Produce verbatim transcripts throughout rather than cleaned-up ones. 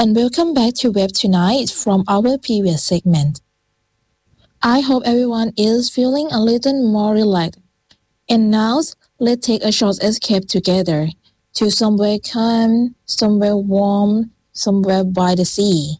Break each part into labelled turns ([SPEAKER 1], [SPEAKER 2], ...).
[SPEAKER 1] and welcome back to Web Tonight from our previous segment. I hope everyone is feeling a little more relaxed. And now, let's take a short escape together to somewhere calm, somewhere warm, somewhere by the sea.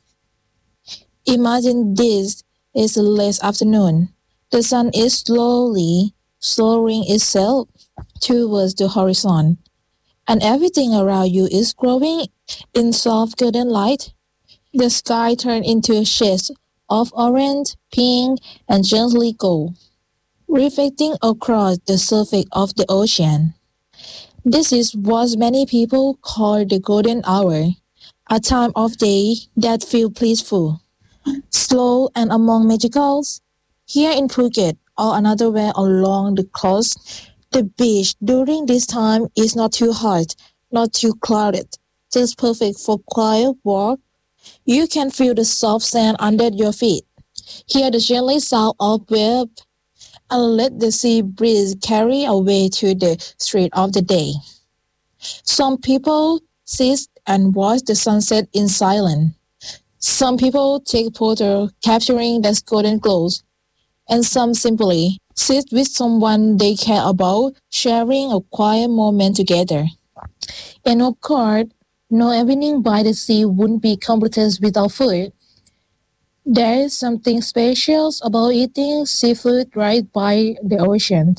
[SPEAKER 1] Imagine this is the late afternoon. The sun is slowly lowering itself towards the horizon, and everything around you is glowing in soft golden light. The sky turns into shades of orange, pink, and gently gold, reflecting across the surface of the ocean. This is what many people call the golden hour, a time of day that feels peaceful, slow, and among magicals. Here in Phuket or another way along the coast, the beach during this time is not too hot, not too crowded, just perfect for quiet walk. You can feel the soft sand under your feet, hear the gentle sound of waves, and let the sea breeze carry away to the street of the day. Some people sit and watch the sunset in silence. Some people take photos capturing the golden glows, and some simply sit with someone they care about, sharing a quiet moment together. And of course, no evening by the sea wouldn't be completed without food. There is something special about eating seafood right by the ocean.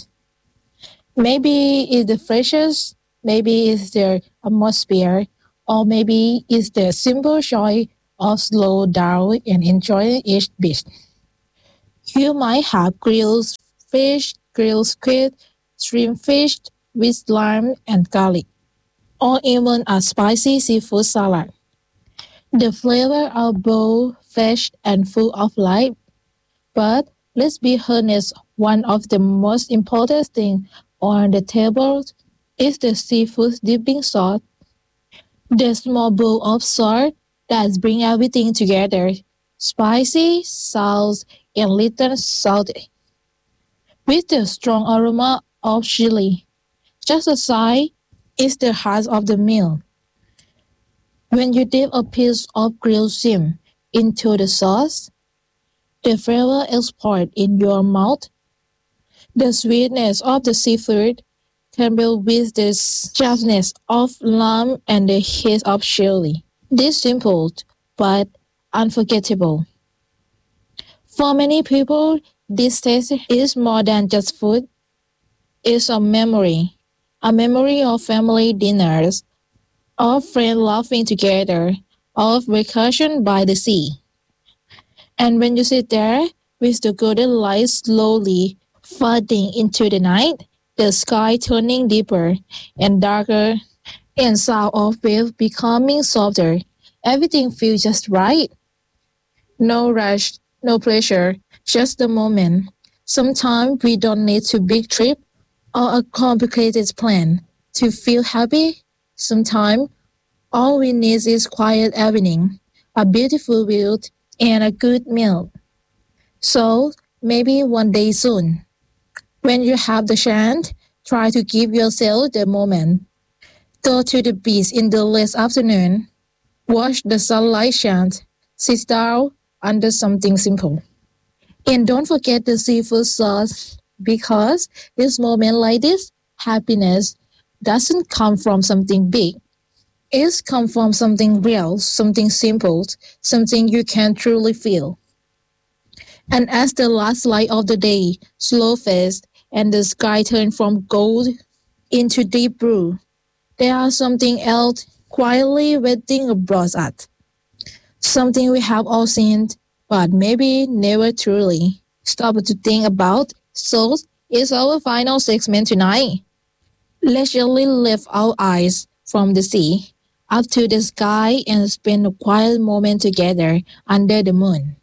[SPEAKER 1] Maybe it's the freshest, maybe it's the atmosphere, or maybe it's the simple joy of slow down and enjoying each dish. You might have grilled fish, grilled squid, shrimp fish with lime and garlic, or even a spicy seafood salad. The flavors are bold, fresh, and full of life. But let's be honest, one of the most important things on the table is the seafood dipping sauce, the small bowl of sauce that brings everything together, spicy, salt, and little salty, with the strong aroma of chili. Just aside is the heart of the meal. When you dip a piece of grilled shrimp into the sauce, the flavor explodes in your mouth. The sweetness of the seafood combined with the sharpness of lime and the heat of chili. This simple but unforgettable. For many people, this taste is more than just food. It's a memory, a memory of family dinners, of friends laughing together, of vacation by the sea. And when you sit there with the golden light slowly fading into the night, the sky turning deeper and darker, and sound of waves becoming softer, everything feels just right. No rush, no pressure, just the moment. Sometimes we don't need a big trip or a complicated plan to feel happy. Sometimes all we need is quiet evening, a beautiful view, and a good meal. So maybe one day soon, when you have the chance, try to give yourself the moment. Go to the beach in the late afternoon, watch the sunlight shine, sit down under something simple. And don't forget the seafood sauce, because this moment like this, happiness doesn't come from something big. It comes from something real, something simple, something you can truly feel. And as the last light of the day slow fades and the sky turns from gold into deep blue, there is something else quietly waiting abroad us. Something we have all seen, but maybe never truly stopped to think about. So it's our final segment tonight. Let's gently lift our eyes from the sea up to the sky and spend a quiet moment together under the moon.